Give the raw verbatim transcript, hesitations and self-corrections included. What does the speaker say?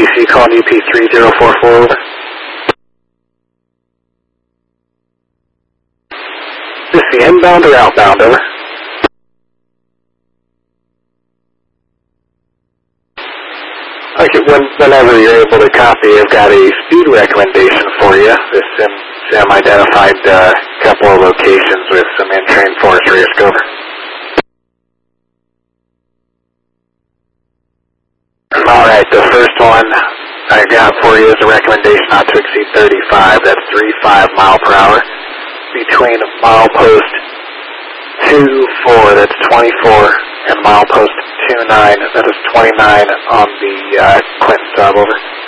C calling U P three zero four four, over. Is this the inbound or outbound, over? Okay, when, whenever you're able to copy, I've got a speed recommendation for you. This Sim, Sim identified a uh, couple of locations with some in-train force risk, over. Alright, the first one I got for you is a recommendation not to exceed thirty-five. That's thirty-five mile per hour. Between milepost two four, that's twenty-four, and milepost two nine, that is twenty-nine on the uh, Clinton sub, over.